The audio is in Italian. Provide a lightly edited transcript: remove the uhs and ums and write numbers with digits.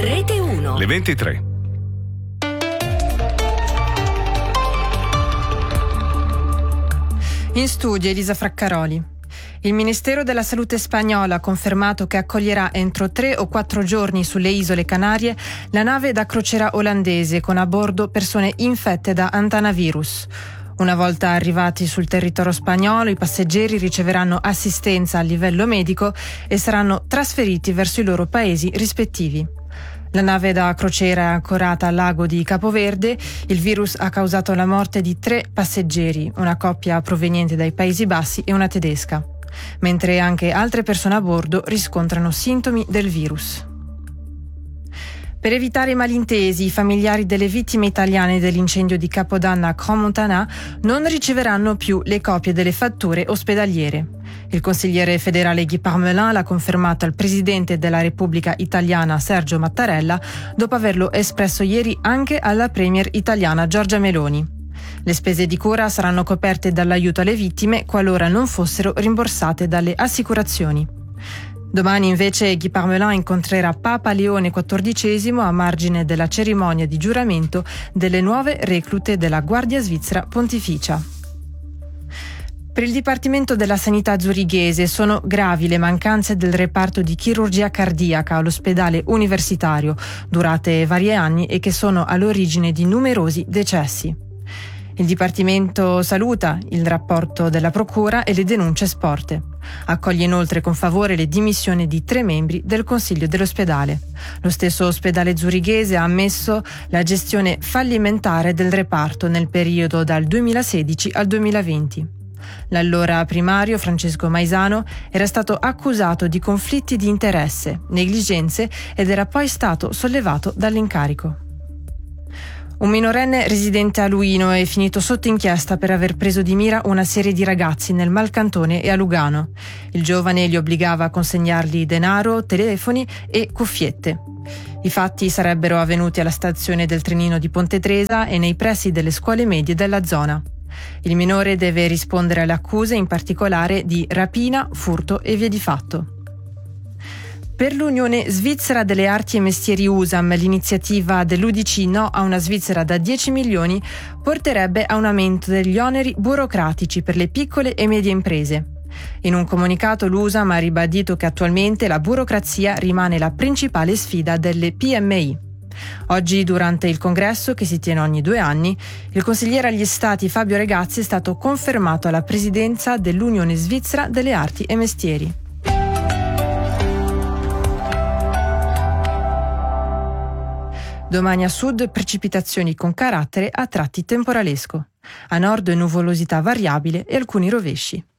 Rete 1. Le 23. In studio Elisa Fraccaroli. Il Ministero della Salute spagnola ha confermato che accoglierà entro 3 o 4 giorni sulle isole Canarie la nave da crociera olandese con a bordo persone infette da Antanavirus. Una volta arrivati sul territorio spagnolo, i passeggeri riceveranno assistenza a livello medico e saranno trasferiti verso i loro paesi rispettivi. La nave da crociera è ancorata al lago di Capoverde. Il virus ha causato la morte di 3 passeggeri, una coppia proveniente dai Paesi Bassi e una tedesca, mentre anche altre persone a bordo riscontrano sintomi del virus. Per evitare i malintesi, i familiari delle vittime italiane dell'incendio di Capodanno a Crans-Montana non riceveranno più le copie delle fatture ospedaliere. Il consigliere federale Guy Parmelin l'ha confermato al presidente della Repubblica Italiana Sergio Mattarella, dopo averlo espresso ieri anche alla premier italiana Giorgia Meloni. Le spese di cura saranno coperte dall'aiuto alle vittime qualora non fossero rimborsate dalle assicurazioni. Domani invece Guy Parmelin incontrerà Papa Leone XIV a margine della cerimonia di giuramento delle nuove reclute della Guardia Svizzera Pontificia. Per il Dipartimento della Sanità zurighese sono gravi le mancanze del reparto di chirurgia cardiaca all'ospedale universitario, durate vari anni e che sono all'origine di numerosi decessi. Il Dipartimento saluta il rapporto della Procura e le denunce sporte. Accoglie inoltre con favore le dimissioni di 3 membri del Consiglio dell'ospedale. Lo stesso ospedale zurighese ha ammesso la gestione fallimentare del reparto nel periodo dal 2016 al 2020. L'allora primario Francesco Maisano era stato accusato di conflitti di interesse, negligenze ed era poi stato sollevato dall'incarico. Un minorenne residente a Luino è finito sotto inchiesta per aver preso di mira una serie di ragazzi nel Malcantone e a Lugano. Il giovane li obbligava a consegnargli denaro, telefoni e cuffiette. I fatti sarebbero avvenuti alla stazione del trenino di Ponte Tresa e nei pressi delle scuole medie della zona. Il minore deve rispondere alle accuse, in particolare di rapina, furto e via di fatto. Per l'Unione Svizzera delle Arti e Mestieri USAM, l'iniziativa dell'UDC No a una Svizzera da 10 milioni porterebbe a un aumento degli oneri burocratici per le piccole e medie imprese. In un comunicato l'USAM ha ribadito che attualmente la burocrazia rimane la principale sfida delle PMI. Oggi, durante il congresso che si tiene ogni 2 anni, il consigliere agli Stati Fabio Regazzi è stato confermato alla presidenza dell'Unione Svizzera delle Arti e Mestieri. Domani a sud precipitazioni con carattere a tratti temporalesco. A nord nuvolosità variabile e alcuni rovesci.